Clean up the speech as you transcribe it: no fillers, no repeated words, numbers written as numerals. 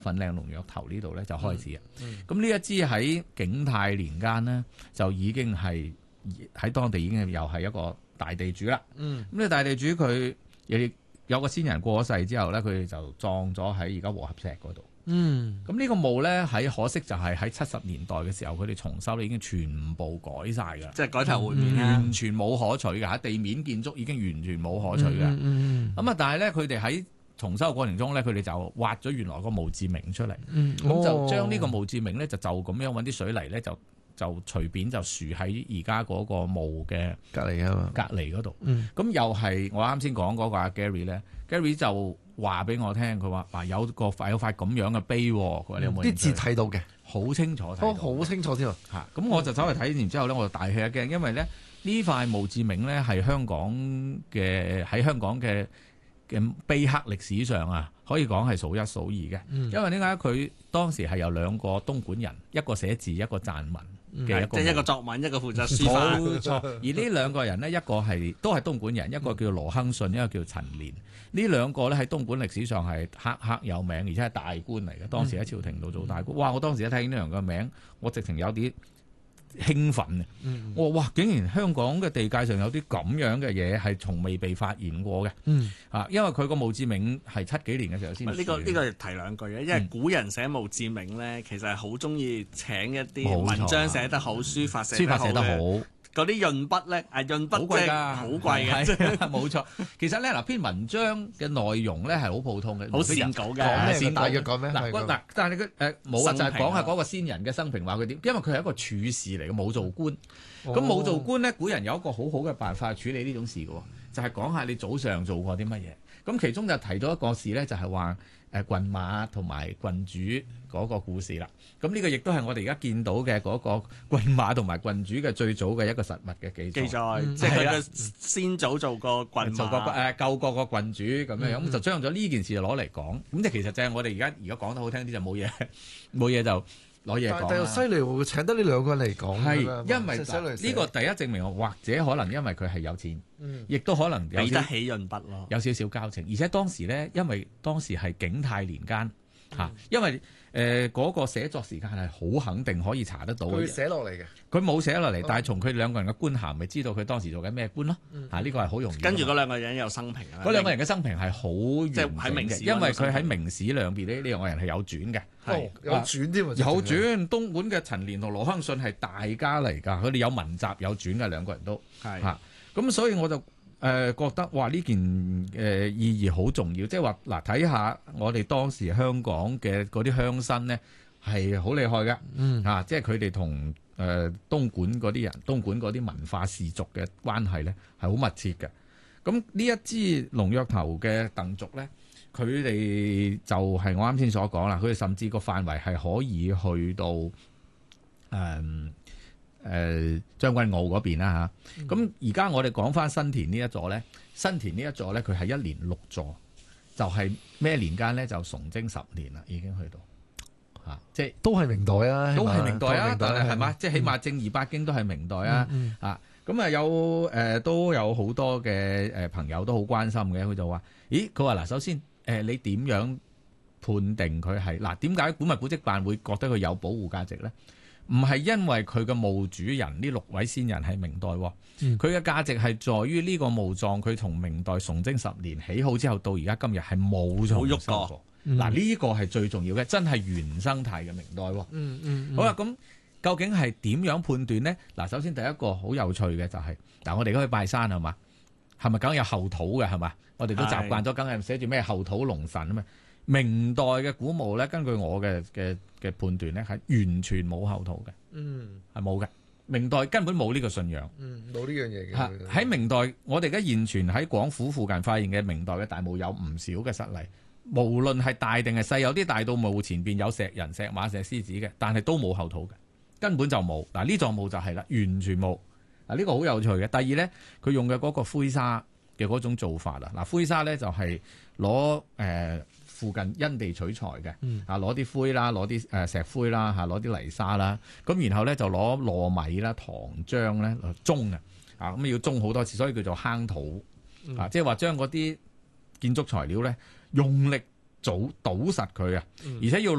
粉嶺龍躍頭呢度咧就開始啊。咁呢一支喺景泰年間呢，就已經係喺當地已經又係一個大地主啦。咁呢大地主佢亦有個先人過咗世之後咧，佢哋就葬咗喺而家和合石嗰度。咁呢個墓咧，喺可惜就係喺70年代嘅時候，佢哋重修咧已經全部改晒㗎， 即係改頭換面啦， 完全冇可取㗎，地面建築已經完全冇可取㗎。咁啊，但係咧佢哋喺重修嘅過程中咧，佢哋就挖咗原來個墓誌銘出嚟，咁就將呢個墓誌銘咧就咁樣揾啲水泥咧就隨便就豎喺而家嗰個墓嘅隔離啊嘛， 隔離嗰度。咁又係我啱先講嗰個阿 Gary 咧 ，Gary 就話俾我聽，佢話有塊咁樣嘅碑，佢話你有冇啲字睇到嘅， 好清楚睇到， 好清楚添啊！ 咁我就走去睇完之後咧，我就大吃一驚，因為咧呢塊墓誌銘咧係喺香港嘅碑刻歷史上啊，可以講係數一數二嘅。因為點解佢當時係有兩個東莞人，一個寫字，一個撰文嘅即係一個作文，一個負責書法。 冇錯。而呢兩個人呢，一個都係東莞人，一個叫羅亨信，一個叫陳年。呢兩個咧喺東莞歷史上係赫有名，而且係大官嚟嘅。當時喺朝廷度做大官。哇！我當時一聽呢兩個名，我直情有啲興奮啊！我話哇，竟然香港嘅地界上有啲咁樣嘅嘢係從未被發現過嘅。因為佢個墓誌銘係70幾年嘅時候先。 呢個提兩句嘅，因為古人寫墓誌銘咧，其實係好中意請一啲文章寫得好、書法寫得好。嗰啲潤筆咧，潤筆好貴㗎，好貴嘅， 冇錯。其實咧嗱，篇文章嘅內容咧係好普通嘅， 好線稿嘅。 講咩？大約講咩？ 嗱，但係佢冇啊，就係講下嗰個先人嘅生平，話佢點。因為佢係一個處士嚟嘅，冇做官。咁冇做官咧，古人有一個好好嘅辦法處理呢種事嘅，就係講下你早上做過啲乜嘢。咁其中就提到一個事咧，就係話郡馬同埋郡主嗰個故事啦。咁呢個亦都係我哋而家見到嘅嗰個郡馬同埋郡主嘅最早嘅一個實物嘅記載， 即係佢嘅先祖做過郡馬， 救過個郡主咁樣，咁就將咗呢件事就攞嚟講。咁即係其實就係我哋而家講得好聽啲就冇嘢就攞嘢講。 但係犀利喎，請得呢兩個人嚟講， 係因為呢個第一證明，或者可能因為佢係有錢，亦都可能俾得起潤筆咯， 有少少交情。而且當時咧，因為當時係景泰年間因為嗰個寫作時間係好肯定可以查得到嘅。 佢寫落嚟嘅， 佢冇寫落嚟，但係從佢兩個人嘅官銜，咪知道佢當時做緊咩官咯。呢個係好容易。 跟住嗰兩個人有生平啊。 嗰兩個人嘅生平係好完整喺明史， 因為佢喺明史兩邊呢兩個人係有傳嘅。 有傳添啊！ 有傳，東莞嘅陳年同羅亨信係大家嚟㗎，佢哋有文集有傳嘅，兩個人都係咁，所以我就覺得哇呢件意義好重要，即係話嗱，睇下我哋當時香港嘅嗰啲鄉紳呢係好厲害嘅，即係佢哋同東莞嗰啲人、東莞嗰啲文化氏族嘅關係呢係好密切嘅。咁呢一支龍躍頭嘅鄧族呢，佢哋就係我啱先所講啦，佢哋甚至個範圍係可以去到將軍澳嗰邊啦嚇。咁而家我哋講翻新田呢一座咧，新田呢一座咧，佢係一連6座，就係咩年間咧？就崇禎10年啦，已經去到嚇，即係都係明代啊， 都係明代啊，但係係嘛？即係起碼正兒八經都係明代啊咁啊都有好多嘅朋友都好關心嘅，佢就話：咦，佢話嗱，首先你點樣判定佢係嗱？點解古物古蹟辦會覺得佢有保護價值咧？唔係因為佢嘅墓主人呢6位先人係明代，佢嘅價值係在於呢個墓葬佢從明代崇禎10年起好之後到而家今日係冇重修過。嗱，呢個係最重要嘅，真係原生態嘅明代。好啦，咁究竟係點樣判斷呢？嗱，首先第一個好有趣嘅就係嗱，我哋而家去拜山係嘛，係咪梗有後土嘅係嘛？我哋都習慣咗，梗係寫住咩後土龍神啊嘛。明代嘅古墓咧，根據我嘅判斷咧，係完全冇後土嘅，係冇嘅。明代根本冇呢個信仰， 冇呢樣嘢嘅。 喺明代，我哋而家現存喺廣府附近發現嘅明代嘅大墓有唔少嘅實例，無論係大定係細，有啲大到墓前邊有石人、石馬、石獅子嘅，但係都冇後土嘅，根本就冇。嗱，呢座墓就係啦，完全冇。嗱，呢個好有趣嘅。第二咧，佢用嘅嗰個灰沙嘅嗰種做法啦，嗱，灰沙咧就係攞附近因地取材嘅，攞啲灰啦，攞啲石灰啦，攞啲泥沙啦，咁然後咧就攞糯米啦、糖漿咧舂咁要舂好多次，所以叫做坑土，即係話將嗰啲建築材料咧用力堵實佢啊，而且要